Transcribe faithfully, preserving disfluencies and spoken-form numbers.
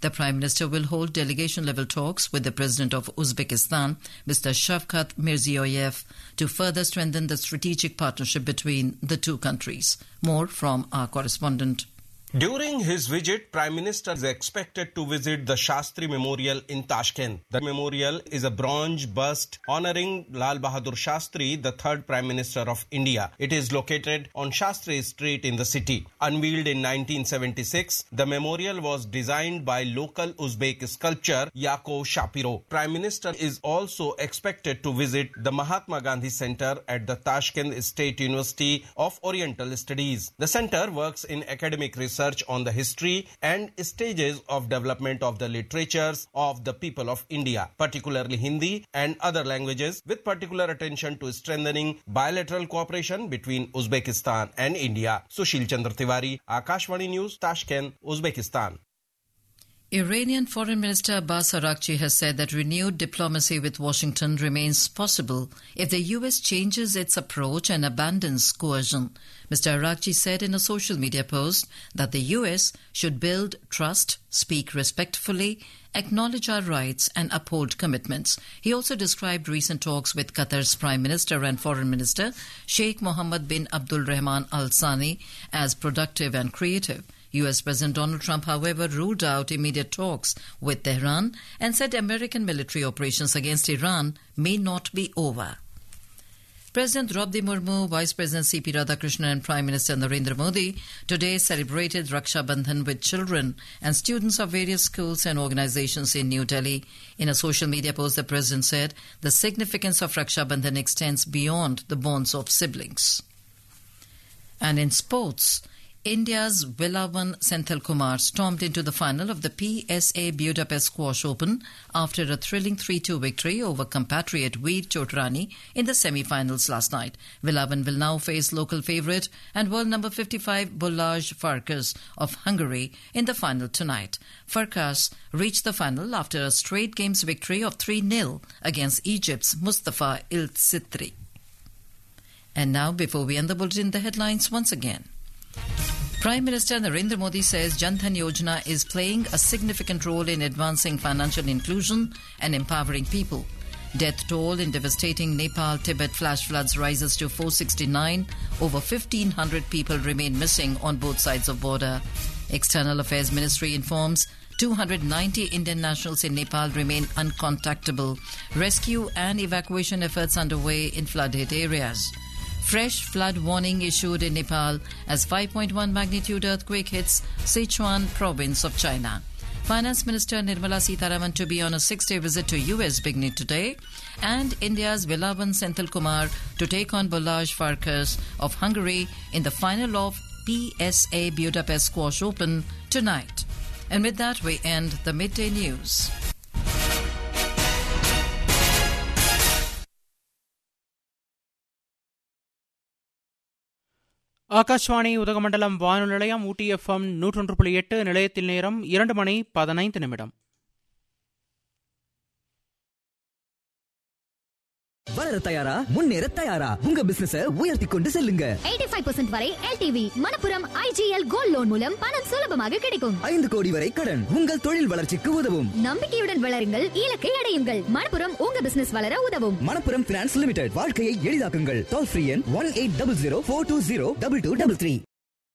The Prime Minister will hold delegation-level talks with the President of Uzbekistan, Mister Shavkat Mirziyoyev, to further strengthen the strategic partnership between the two countries. More from our correspondent. During his visit, Prime Minister is expected to visit the Shastri Memorial in Tashkent. The memorial is a bronze bust honoring Lal Bahadur Shastri, the third Prime Minister of India. It is located on Shastri Street in the city. Unveiled in nineteen seventy-six, the memorial was designed by local Uzbek sculptor Yakov Shapiro. Prime Minister is also expected to visit the Mahatma Gandhi Center at the Tashkent State University of Oriental Studies. The center works in academic research on the history and stages of development of the literatures of the people of India, particularly Hindi and other languages, with particular attention to strengthening bilateral cooperation between Uzbekistan and India. Sushil Chandra Tiwari, Akashvani News, Tashkent, Uzbekistan. Iranian Foreign Minister Abbas Araghchi has said that renewed diplomacy with Washington remains possible if the U S changes its approach and abandons coercion. Mister Araghchi said in a social media post that the U S should build trust, speak respectfully, acknowledge our rights and uphold commitments. He also described recent talks with Qatar's Prime Minister and Foreign Minister Sheikh Mohammed bin Abdul Rahman Al Thani as productive and creative. U S President Donald Trump, however, ruled out immediate talks with Tehran and said American military operations against Iran may not be over. President Draupadi Murmu, Vice President C P Radhakrishnan and Prime Minister Narendra Modi today celebrated Raksha Bandhan with children and students of various schools and organizations in New Delhi. In a social media post, the President said the significance of Raksha Bandhan extends beyond the bonds of siblings. And in sports, India's Vilavan Senthil Kumar stormed into the final of the P S A Budapest Squash Open after a thrilling three two victory over compatriot Veer Chotrani in the semi-finals last night. Vilavan will now face local favourite and world number fifty-five Balázs Farkas of Hungary in the final tonight. Farkas reached the final after a straight games victory of three nil against Egypt's Mustafa Il-Sitri. And now, before we end the bulletin, the headlines once again. Prime Minister Narendra Modi says Jan Dhan Yojana is playing a significant role in advancing financial inclusion and empowering people. Death toll in devastating Nepal-Tibet flash floods rises to four hundred sixty-nine. Over fifteen hundred people remain missing on both sides of border. External Affairs Ministry informs two hundred ninety Indian nationals in Nepal remain uncontactable. Rescue and evacuation efforts underway in flood-hit areas. Fresh flood warning issued in Nepal as five point one magnitude earthquake hits Sichuan province of China. Finance Minister Nirmala Sitharaman to be on a six-day visit to U S beginning today. And India's Vilavan Senthil Kumar to take on Balázs Farkas of Hungary in the final of P S A Budapest Squash Open tonight. And with that, we end the midday news. Akashvani Udhagamandalam வானொலி நிலையம் ஊட்டி FM நூற்றொன்று புள்ளி எட்டு நிலையத்தில் நேரம் இரண்டு மணி பதினைந்து நிமிடம். வளர தயாரா, முன்னேற தயாரா, உங்க பிசினஸ உயர்த்தி கொண்டு செல்லுங்க. எண்பத்தைந்து சதவீதம் வரை L T V Manappuram I G L gold loan மூலம் பணம் சுலபமாக கிடைக்கும். ஐந்து கோடி வரை கடன் உங்கள் தொழில் வளர்ச்சிக்கு உதவும். நம்பிக்கையுடன் வளருங்கள், இலக்கை அடையுங்கள். மணப்புரம் உங்க பிசினஸ் வளர உதவும். மணப்புரம் பினான்ஸ் லிமிடெட், வாழ்க்கையை எளிதாக்குங்கள். டோல் ஃப்ரீ எண் one eight double zero four two zero double two double three.